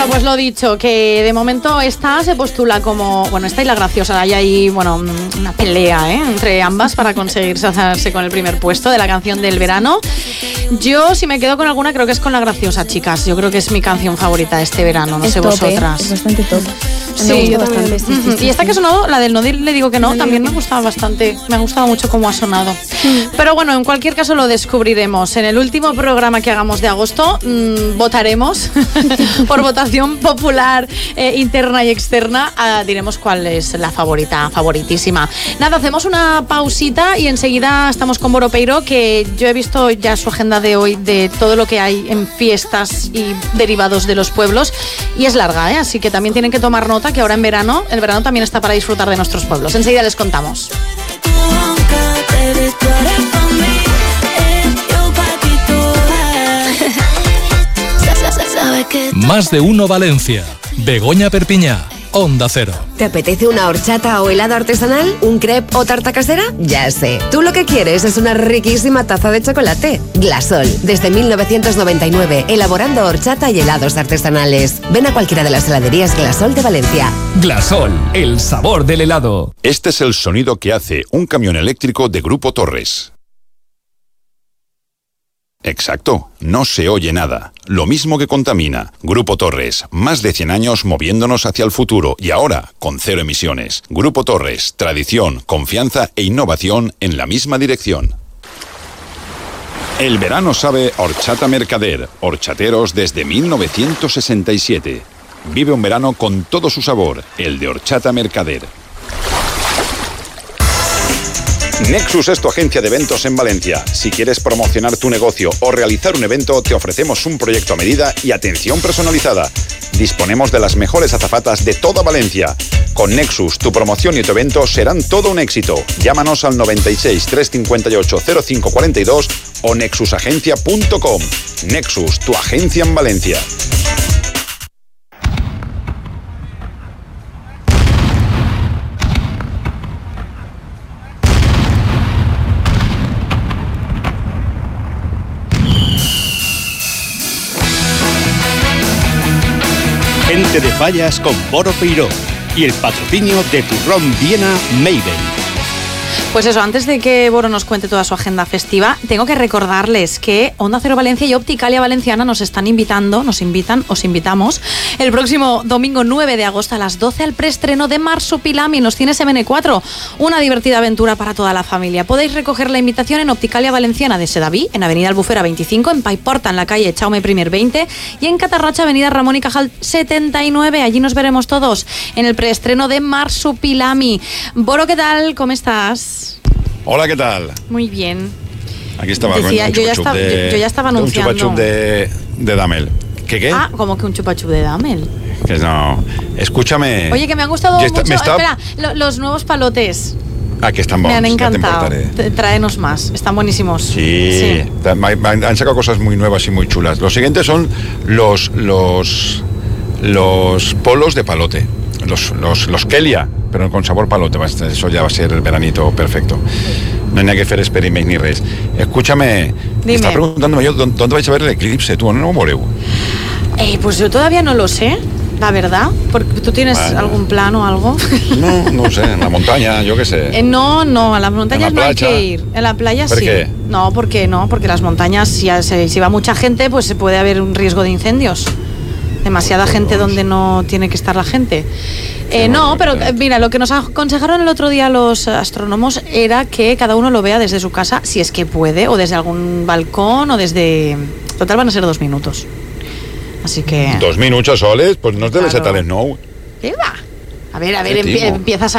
Bueno, pues lo dicho, que de momento esta se postula como, bueno, esta y la graciosa, hay ahí, bueno, una pelea, entre ambas para conseguir hacerse con el primer puesto de la canción del verano. Yo, si me quedo con alguna, creo que es con la graciosa, chicas. Yo creo que es mi canción favorita de este verano, no sé vosotras. Es bastante top. Sí, yo bastante. Sí. Y esta que ha sonado, la del No le digo que no, también me ha gustado bastante. Me ha gustado mucho cómo ha sonado. Pero bueno, en cualquier caso lo descubriremos. En el último programa que hagamos de agosto, votaremos por votación popular interna y externa. Diremos cuál es la favoritísima. Nada, hacemos una pausita y enseguida estamos con Boro Peiro, que yo he visto ya su agenda de hoy de todo lo que hay en fiestas y derivados de los pueblos. Y es larga, así que también tienen que tomar nota que ahora en verano, el verano también está para disfrutar de nuestros pueblos. Enseguida les contamos. Más de uno Valencia. Begoña Perpiñá. Onda Cero. ¿Te apetece una horchata o helado artesanal? ¿Un crepe o tarta casera? Ya sé. Tú lo que quieres es una riquísima taza de chocolate. Glasol. Desde 1999, elaborando horchata y helados artesanales. Ven a cualquiera de las heladerías Glasol de Valencia. Glasol, el sabor del helado. Este es el sonido que hace un camión eléctrico de Grupo Torres. Exacto, no se oye nada. Lo mismo que contamina. Grupo Torres, más de 100 años moviéndonos hacia el futuro y ahora con 0 emisiones. Grupo Torres, tradición, confianza e innovación en la misma dirección. El verano sabe Horchata Mercader, horchateros desde 1967. Vive un verano con todo su sabor, el de Horchata Mercader. Nexus es tu agencia de eventos en Valencia. Si quieres promocionar tu negocio o realizar un evento, te ofrecemos un proyecto a medida y atención personalizada. Disponemos de las mejores azafatas de toda Valencia. Con Nexus, tu promoción y tu evento serán todo un éxito. Llámanos al 96 358 0542 o nexusagencia.com. Nexus, tu agencia en Valencia. Gente de Fallas con Boro Peiro y el patrocinio de Turrón Viena Maven. Pues eso, antes de que Boro nos cuente toda su agenda festiva, tengo que recordarles que Onda Cero Valencia y Opticalia Valenciana nos invitamos el próximo domingo 9 de agosto a las 12 al preestreno de Marsupilami en los cines MN4. Una divertida aventura para toda la familia. Podéis recoger la invitación en Opticalia Valenciana de Sedaví, en Avenida Albufera 25, en Paiporta, en la calle Chaume I 20 y en Catarracha, Avenida Ramón y Cajal 79. Allí nos veremos todos en el preestreno de Marsupilami. Boro, ¿qué tal? ¿Cómo estás? Hola, ¿qué tal? Muy bien. Aquí estaba Decía, con un chupa-chup yo ya estaba anunciando. Un chupa-chup de Damel. ¿Qué? Ah, ¿cómo que un chupa-chup de Damel? Que no. Escúchame. Oye, que me han gustado mucho. Espera, los nuevos palotes. Ah, que están buenos. Me han encantado. Tráenos más. Están buenísimos. Sí. Han sacado cosas muy nuevas y muy chulas. Los siguientes son los polos de palote. Los Kelia, pero con sabor palote. Eso ya va a ser el veranito perfecto. No hay nada que hacer experiments ni res. Escúchame, me está preguntándome yo dónde vais a ver el eclipse, tú, ¿no, Moreu? Pues yo todavía no lo sé, la verdad. Porque ¿tú tienes algún plan o algo? No sé, en la montaña, yo qué sé. No, a las montañas no hay que ir. En la playa sí. ¿Por qué? No, ¿por qué no? Porque las montañas, si va mucha gente, pues se puede haber un riesgo de incendios. Demasiada gente donde no tiene que estar la gente. No, pero mira, lo que nos aconsejaron el otro día los astrónomos era que cada uno lo vea desde su casa, si es que puede, o desde algún balcón, o desde... Total, van a ser 2 minutos. Así que... 2 minutos soles, pues no es de les tales, no. ¿Qué va? A ver, empiezas